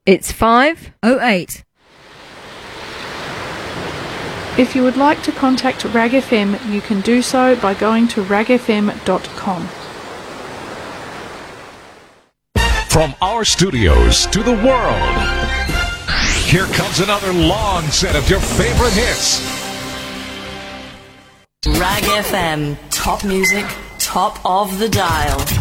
It's 508. If you would like to contact RAG FM, you can do so by going to ragfm.com. From our studios to the world, here comes another long set of your favorite hits. RAG FM, top music, top of the dial.